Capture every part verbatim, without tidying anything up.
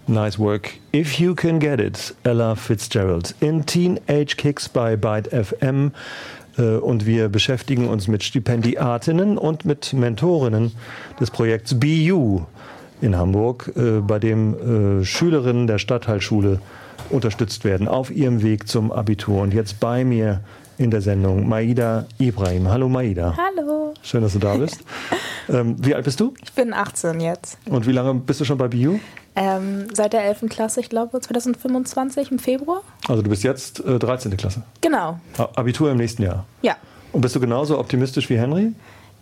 Nice work. If you can get it, Ella Fitzgerald. In Teenage Kicks bei Byte F M. Und wir beschäftigen uns mit Stipendiatinnen und mit Mentorinnen des Projekts Be You in Hamburg, bei dem Schülerinnen der Stadtteilschule unterstützt werden auf ihrem Weg zum Abitur. Und jetzt bei mir in der Sendung Maida Ibrahim. Hallo Maida. Hallo. Schön, dass du da bist. ähm, wie alt bist du? Ich bin achtzehn jetzt. Und wie lange bist du schon bei Be You? Ähm, seit der elften Klasse, ich glaube zwanzig fünfundzwanzig im Februar. Also du bist jetzt äh, dreizehnte Klasse? Genau. Abitur im nächsten Jahr? Ja. Und bist du genauso optimistisch wie Henry?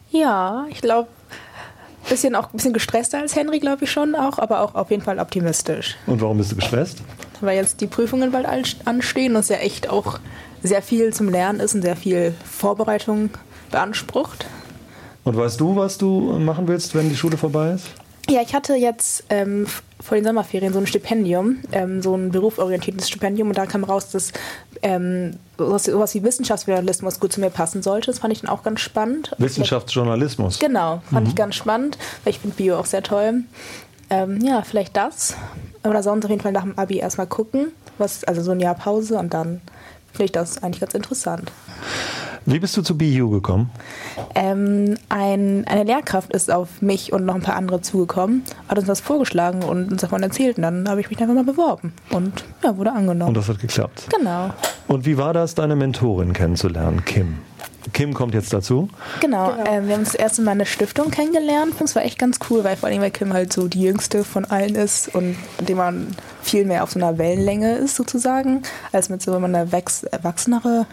Ja, ich glaube, bisschen auch ein bisschen gestresster als Henry, glaube ich schon auch, aber auch auf jeden Fall optimistisch. Und warum bist du gestresst? Weil jetzt die Prüfungen bald anstehen und es ja echt auch sehr viel zum Lernen ist und sehr viel Vorbereitung beansprucht. Und weißt du, was du machen willst, wenn die Schule vorbei ist? Ja, ich hatte jetzt ähm, vor den Sommerferien so ein Stipendium, ähm, so ein berufsorientiertes Stipendium, und da kam raus, dass ähm, sowas, sowas wie Wissenschaftsjournalismus gut zu mir passen sollte. Das fand ich dann auch ganz spannend. Wissenschaftsjournalismus? Genau, fand mhm. ich ganz spannend, weil ich finde Bio auch sehr toll. Ähm, ja, vielleicht das. Oder sonst auf jeden Fall nach dem Abi erstmal gucken, was, also so ein Jahr Pause, und dann finde ich das eigentlich ganz interessant. Wie bist du zu Be You gekommen? Ähm, ein, eine Lehrkraft ist auf mich und noch ein paar andere zugekommen, hat uns das vorgeschlagen und uns davon erzählt. Und dann habe ich mich einfach mal beworben und ja, wurde angenommen. Und das hat geklappt? Genau. Und wie war das, deine Mentorin kennenzulernen, Kim? Kim kommt jetzt dazu. Genau, genau. Äh, wir haben uns das erste Mal in der Stiftung kennengelernt. Und es war echt ganz cool, weil vor allem weil Kim halt so die jüngste von allen ist und mit dem man viel mehr auf so einer Wellenlänge ist sozusagen, als mit so, wenn man eine erwachsenere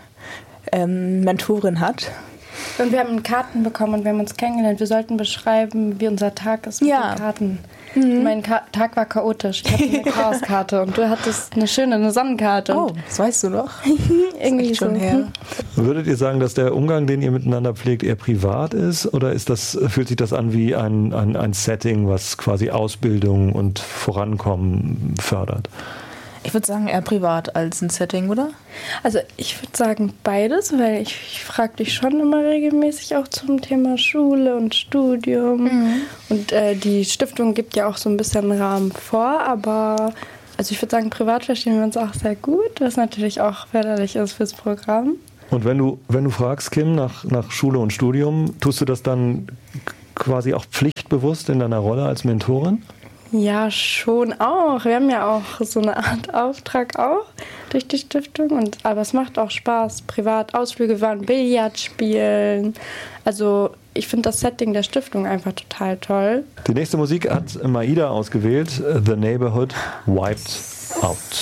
ähm, Mentorin hat. Und wir haben Karten bekommen und wir haben uns kennengelernt. Wir sollten beschreiben, wie unser Tag ist mit ja. den Karten. Mhm. Mein Ka- Tag war chaotisch. Ich hatte eine Chaoskarte und du hattest eine schöne, eine Sonnenkarte. Oh, das weißt du doch. Irgendwie schon so. her. Würdet ihr sagen, dass der Umgang, den ihr miteinander pflegt, eher privat ist? Oder ist das, fühlt sich das an wie ein, ein, ein Setting, was quasi Ausbildung und Vorankommen fördert? Ich würde sagen eher privat als ein Setting, oder? Also ich würde sagen beides, weil ich, ich frage dich schon immer regelmäßig auch zum Thema Schule und Studium. Mhm. Und äh, die Stiftung gibt ja auch so ein bisschen Rahmen vor, aber also ich würde sagen, privat verstehen wir uns auch sehr gut, was natürlich auch förderlich ist fürs Programm. Und wenn du, wenn du fragst, Kim, nach, nach Schule und Studium, tust du das dann quasi auch pflichtbewusst in deiner Rolle als Mentorin? Ja, schon auch. Wir haben ja auch so eine Art Auftrag auch durch die Stiftung. Und, aber es macht auch Spaß. Privat Ausflüge waren Billard spielen. Also ich finde das Setting der Stiftung einfach total toll. Die nächste Musik hat Maida ausgewählt. The Neighborhood Wiped Out.